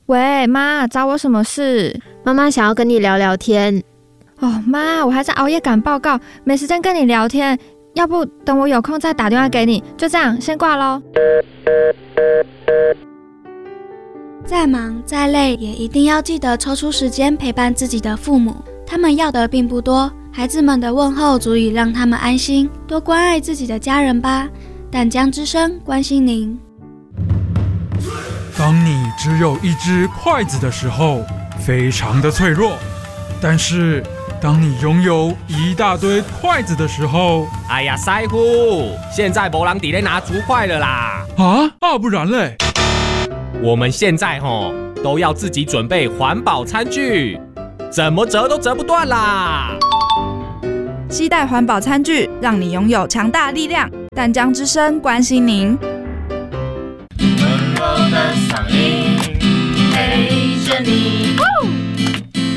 喂，妈，找我什么事？ 妈妈想要跟你聊聊天。 哦，妈，我还在熬夜赶报告，没时间跟你聊天，要不等我有空再打电话给你。就这样，先挂咯。 再忙再累，也一定要记得抽出时间陪伴自己的父母。他们要的并不多，孩子们的问候足以让他们安心。多关爱自己的家人吧。淡江之声关心您。 当你只有一只筷子的时候，非常的脆弱；但是当你拥有一大堆筷子的时候， 哎呀，师傅，现在没人在咧拿竹筷了啦！ 不然嘞？ 我们现在都要自己准备环保餐具，怎么折都折不断啦！ 携带环保餐具，让你拥有强大力量。淡江之声关心您。